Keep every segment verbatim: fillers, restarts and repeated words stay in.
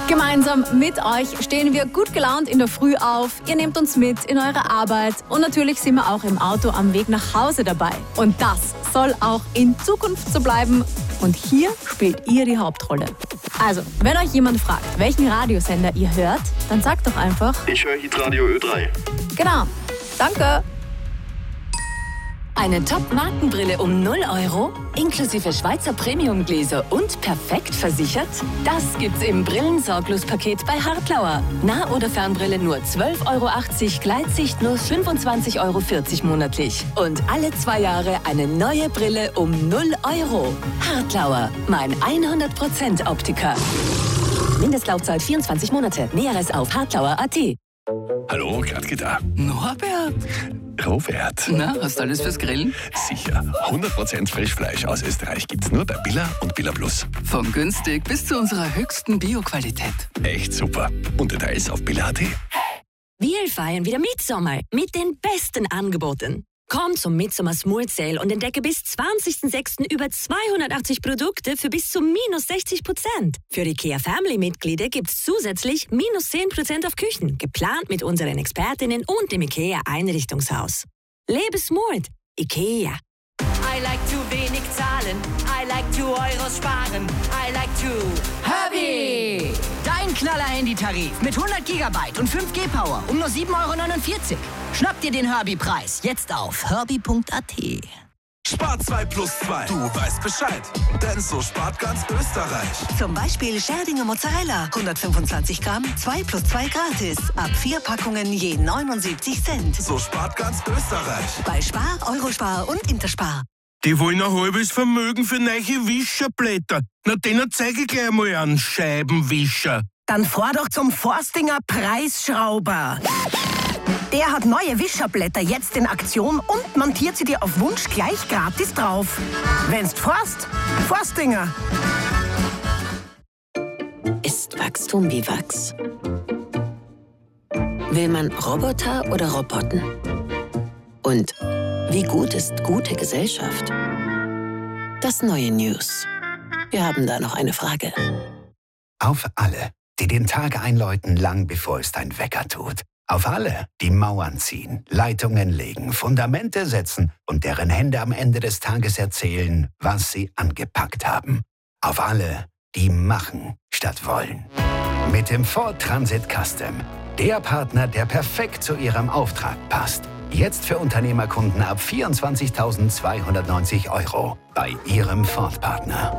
Gemeinsam mit euch stehen wir gut gelaunt in der Früh auf. Ihr nehmt uns mit in eure Arbeit und natürlich sind wir auch im Auto am Weg nach Hause dabei. Und das soll auch in Zukunft so bleiben. Und hier spielt ihr die Hauptrolle. Also, wenn euch jemand fragt, welchen Radiosender ihr hört, dann sagt doch einfach: Ich höre Hitradio Ö drei. Genau. Danke. Eine Top-Markenbrille um null Euro, inklusive Schweizer Premium-Gläser und perfekt versichert? Das gibt's im Brillensorglos-Paket bei Hartlauer. Nah- oder Fernbrille nur zwölf Euro achtzig, Gleitsicht nur fünfundzwanzig Euro vierzig monatlich. Und alle zwei Jahre eine neue Brille um null Euro. Hartlauer, mein hundert Prozent Optiker. Mindestlaufzeit vierundzwanzig Monate. Näheres auf hartlauer punkt at. Hallo, Gradke da. Norbert, Robert. na, hast du alles fürs Grillen? Sicher. hundert Prozent Frischfleisch aus Österreich gibt's nur bei Billa und Billa Plus. Von günstig bis zu unserer höchsten Bio-Qualität. Echt super. Und Details auf billa punkt at. Wir feiern wieder Mitsommer mit den besten Angeboten. Komm zum Midsommer Smooth Sale und entdecke bis zwanzigsten sechsten über zweihundertachtzig Produkte für bis zu minus sechzig Prozent. Für IKEA Family-Mitglieder gibt's zusätzlich minus zehn Prozent auf Küchen, geplant mit unseren Expertinnen und dem IKEA Einrichtungshaus. Lebe smooth. IKEA. I like to wenig zahlen, I like to Euros sparen, I like to Herbie! Dein Knaller-Handytarif mit hundert Gigabyte und fünf G Power um nur sieben Euro neunundvierzig. Schnapp dir den Herbie-Preis jetzt auf herbie punkt at. Spar zwei plus zwei. Du weißt Bescheid. Denn so spart ganz Österreich. Zum Beispiel Scherdinger Mozzarella. hundertfünfundzwanzig Gramm, zwei plus zwei gratis. Ab vier Packungen je neunundsiebzig Cent. So spart ganz Österreich. Bei Spar, Eurospar und Interspar. Die wollen ein halbes Vermögen für neue Wischerblätter. Na, denen zeige ich gleich mal einen Scheibenwischer. Dann fahr doch zum Forstinger Preisschrauber. Der hat neue Wischerblätter jetzt in Aktion und montiert sie dir auf Wunsch gleich gratis drauf. Wenn's forst, Forstinger. Ist Wachstum wie Wachs? Will man Roboter oder Roboten? Und wie gut ist gute Gesellschaft? Das neue News. Wir haben da noch eine Frage. Auf alle, die den Tag einläuten, lang bevor es dein Wecker tut. Auf alle, die Mauern ziehen, Leitungen legen, Fundamente setzen und deren Hände am Ende des Tages erzählen, was sie angepackt haben. Auf alle, die machen statt wollen. Mit dem Ford Transit Custom. Der Partner, der perfekt zu ihrem Auftrag passt. Jetzt für Unternehmerkunden ab vierundzwanzigtausendzweihundertneunzig Euro bei ihrem Ford-Partner.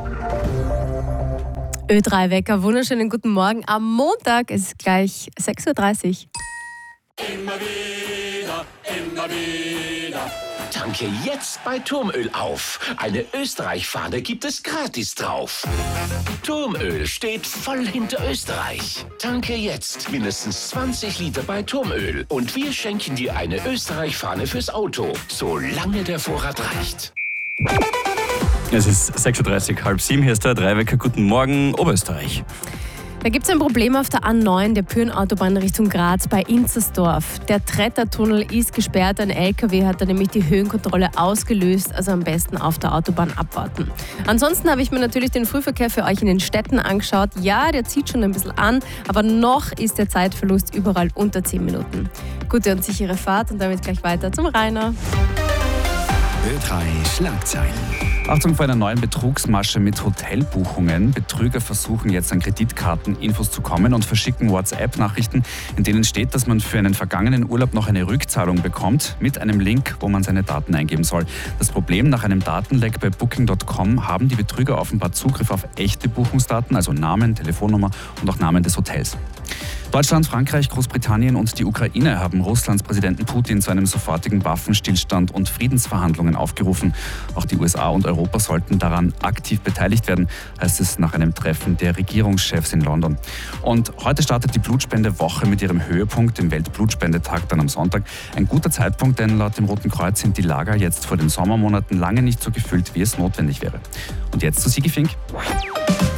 Ö drei Wecker, wunderschönen guten Morgen am Montag. Es ist gleich sechs Uhr dreißig. Immer wieder, immer wieder. Tanke jetzt bei Turmöl auf. Eine Österreich-Fahne gibt es gratis drauf. Turmöl steht voll hinter Österreich. Tanke jetzt mindestens zwanzig Liter bei Turmöl und wir schenken dir eine Österreich-Fahne fürs Auto, solange der Vorrat reicht. Es ist sechs Uhr dreißig, halb sieben. Hier ist der Dreiwecker. Guten Morgen, Oberösterreich. Da gibt es ein Problem auf der A neun, der Pyrenautobahn Richtung Graz bei Inzersdorf. Der Trettertunnel ist gesperrt, ein L K W hat da nämlich die Höhenkontrolle ausgelöst, also am besten auf der Autobahn abwarten. Ansonsten habe ich mir natürlich den Frühverkehr für euch in den Städten angeschaut. Ja, der zieht schon ein bisschen an, aber noch ist der Zeitverlust überall unter zehn Minuten. Gute und sichere Fahrt und damit gleich weiter zum Rainer. Ö drei Schlagzeilen. Achtung vor einer neuen Betrugsmasche mit Hotelbuchungen. Betrüger versuchen jetzt an Kreditkarteninfos zu kommen und verschicken WhatsApp-Nachrichten, in denen steht, dass man für einen vergangenen Urlaub noch eine Rückzahlung bekommt, mit einem Link, wo man seine Daten eingeben soll. Das Problem: Nach einem Datenleck bei Booking Punkt com haben die Betrüger offenbar Zugriff auf echte Buchungsdaten, also Namen, Telefonnummer und auch Namen des Hotels. Deutschland, Frankreich, Großbritannien und die Ukraine haben Russlands Präsidenten Putin zu einem sofortigen Waffenstillstand und Friedensverhandlungen aufgerufen. Auch die U S A und Europa sollten daran aktiv beteiligt werden, heißt es nach einem Treffen der Regierungschefs in London. Und heute startet die Blutspendewoche mit ihrem Höhepunkt, dem Weltblutspendetag dann am Sonntag. Ein guter Zeitpunkt, denn laut dem Roten Kreuz sind die Lager jetzt vor den Sommermonaten lange nicht so gefüllt, wie es notwendig wäre. Und jetzt zu Sigi Fink.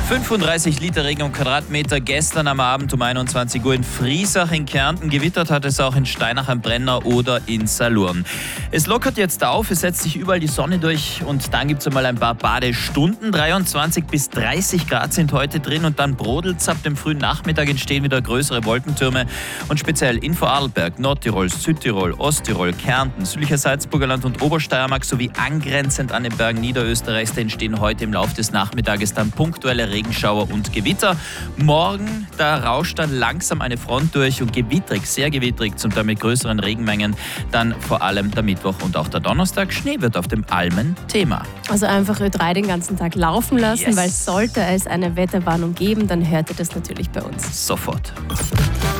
fünfunddreißig Liter Regen am Quadratmeter. Gestern am Abend um einundzwanzig Uhr in Friesach in Kärnten. Gewittert hat es auch in Steinach am Brenner oder in Salurn. Es lockert jetzt auf, es setzt sich überall die Sonne durch und dann gibt es einmal ein paar Badestunden. dreiundzwanzig bis dreißig Grad sind heute drin und dann brodelt es. Ab dem frühen Nachmittag entstehen wieder größere Wolkentürme und speziell in Vorarlberg, Nordtirol, Südtirol, Osttirol, Kärnten, südlicher Salzburgerland und Obersteiermark sowie angrenzend an den Bergen Niederösterreichs entstehen heute im Laufe des Nachmittages dann punktuelle Regenschauer und Gewitter. Morgen, da rauscht dann langsam eine Front durch und gewittrig, sehr gewittrig, zum Teil mit größeren Regenmengen. Dann vor allem der Mittwoch und auch der Donnerstag. Schnee wird auf dem Almen Thema. Also einfach Ö drei den ganzen Tag laufen lassen, Yes. weil sollte es eine Wetterwarnung geben, dann hört ihr das natürlich bei uns. Sofort.